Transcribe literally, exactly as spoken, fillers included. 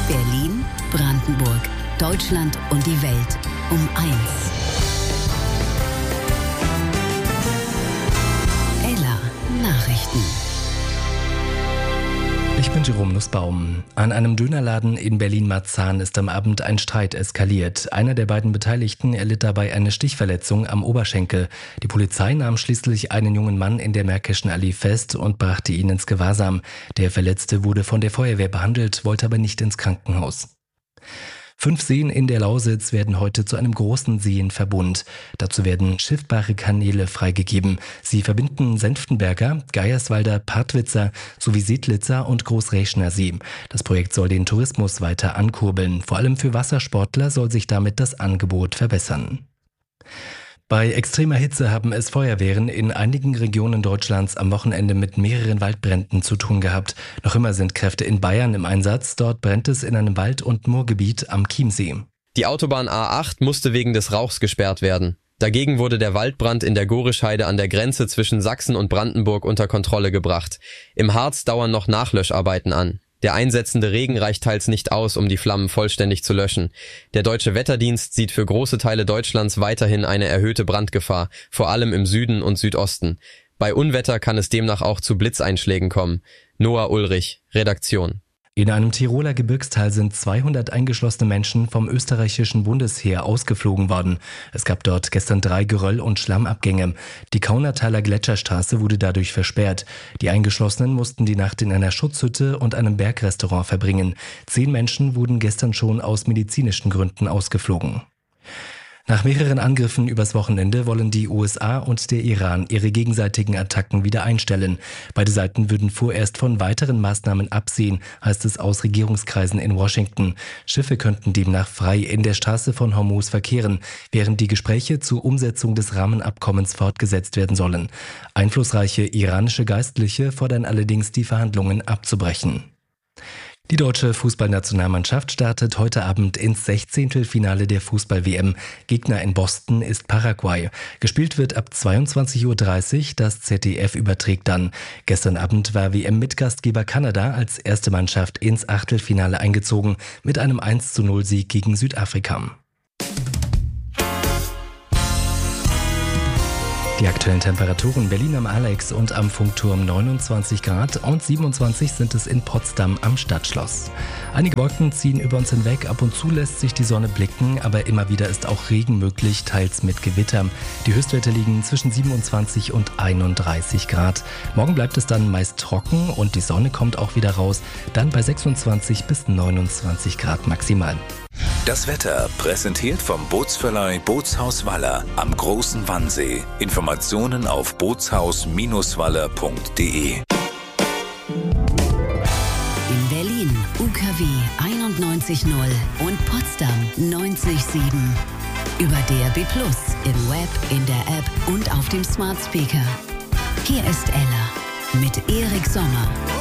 Berlin, Brandenburg, Deutschland und die Welt um eins. Ella Nachrichten. Ich bin Jerome Nussbaum. An einem Dönerladen in Berlin-Marzahn ist am Abend ein Streit eskaliert. Einer der beiden Beteiligten erlitt dabei eine Stichverletzung am Oberschenkel. Die Polizei nahm schließlich einen jungen Mann in der Märkischen Allee fest und brachte ihn ins Gewahrsam. Der Verletzte wurde von der Feuerwehr behandelt, wollte aber nicht ins Krankenhaus. Fünf Seen in der Lausitz werden heute zu einem großen Seenverbund. Dazu werden schiffbare Kanäle freigegeben. Sie verbinden Senftenberger, Geierswalder, Partwitzer sowie Sedlitzer und Großräschner See. Das Projekt soll den Tourismus weiter ankurbeln. Vor allem für Wassersportler soll sich damit das Angebot verbessern. Bei extremer Hitze haben es Feuerwehren in einigen Regionen Deutschlands am Wochenende mit mehreren Waldbränden zu tun gehabt. Noch immer sind Kräfte in Bayern im Einsatz. Dort brennt es in einem Wald- und Moorgebiet am Chiemsee. Die Autobahn A acht musste wegen des Rauchs gesperrt werden. Dagegen wurde der Waldbrand in der Gorischheide an der Grenze zwischen Sachsen und Brandenburg unter Kontrolle gebracht. Im Harz dauern noch Nachlöscharbeiten an. Der einsetzende Regen reicht teils nicht aus, um die Flammen vollständig zu löschen. Der Deutsche Wetterdienst sieht für große Teile Deutschlands weiterhin eine erhöhte Brandgefahr, vor allem im Süden und Südosten. Bei Unwetter kann es demnach auch zu Blitzeinschlägen kommen. Noah Ulrich, Redaktion. In einem Tiroler Gebirgstal sind zweihundert eingeschlossene Menschen vom österreichischen Bundesheer ausgeflogen worden. Es gab dort gestern drei Geröll- und Schlammabgänge. Die Kaunertaler Gletscherstraße wurde dadurch versperrt. Die Eingeschlossenen mussten die Nacht in einer Schutzhütte und einem Bergrestaurant verbringen. Zehn Menschen wurden gestern schon aus medizinischen Gründen ausgeflogen. Nach mehreren Angriffen übers Wochenende wollen die U S A und der Iran ihre gegenseitigen Attacken wieder einstellen. Beide Seiten würden vorerst von weiteren Maßnahmen absehen, heißt es aus Regierungskreisen in Washington. Schiffe könnten demnach frei in der Straße von Hormuz verkehren, während die Gespräche zur Umsetzung des Rahmenabkommens fortgesetzt werden sollen. Einflussreiche iranische Geistliche fordern allerdings, die Verhandlungen abzubrechen. Die deutsche Fußballnationalmannschaft startet heute Abend ins Sechzehntelfinale der Fußball-W M. Gegner in Boston ist Paraguay. Gespielt wird ab zweiundzwanzig Uhr dreißig, das Z D F überträgt dann. Gestern Abend war W M-Mitgastgeber Kanada als erste Mannschaft ins Achtelfinale eingezogen mit einem eins zu null Sieg gegen Südafrika. Die aktuellen Temperaturen: Berlin am Alex und am Funkturm neunundzwanzig Grad und siebenundzwanzig sind es in Potsdam am Stadtschloss. Einige Wolken ziehen über uns hinweg, ab und zu lässt sich die Sonne blicken, aber immer wieder ist auch Regen möglich, teils mit Gewitter. Die Höchstwerte liegen zwischen siebenundzwanzig und einunddreißig Grad. Morgen bleibt es dann meist trocken und die Sonne kommt auch wieder raus, dann bei sechsundzwanzig bis neunundzwanzig Grad maximal. Das Wetter präsentiert vom Bootsverleih Bootshaus Waller am Großen Wannsee. Informationen auf bootshaus Bindestrich waller punkt de. In Berlin U K W einundneunzig null und Potsdam neunzig Komma sieben. Über D A B plus, im Web, in der App und auf dem Smart Speaker. Hier ist Ella mit Erik Sommer.